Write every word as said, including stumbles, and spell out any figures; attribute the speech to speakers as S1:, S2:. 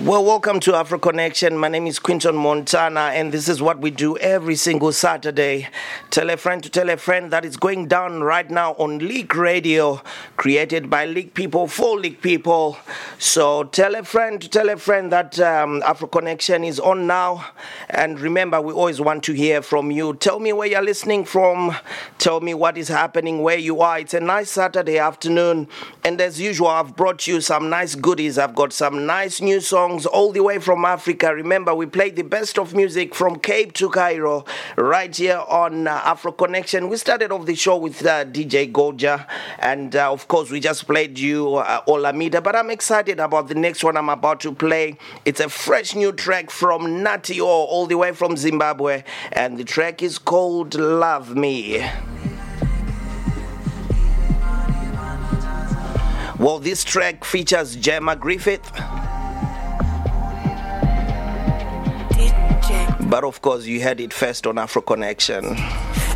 S1: Well, welcome to Afro Connection. My name is Quinton Montana, and this is what we do every single Saturday. Tell a friend to tell a friend that it's going down right now on Leak Radio, created by Leak people for Leak people. So tell a friend to tell a friend that um, Afro Connection is on now. And remember, we always want to hear from you. Tell me where you're listening from. Tell me what is happening where you are. It's a nice Saturday afternoon, and as usual, I've brought you some nice goodies. I've got some nice new songs all the way from Africa. Remember, we play the best of music from Cape to Cairo right here on uh, Afro Connection. We started off the show with uh, D J Goja, and uh, of course we just played you uh, Olamide, but I'm excited about the next one I'm about to play. It's a fresh new track from Natty O, all the way from Zimbabwe, and the track is called Love Me. Well, this track features Gemma Griffith, but of course you heard it first on Afro Connection.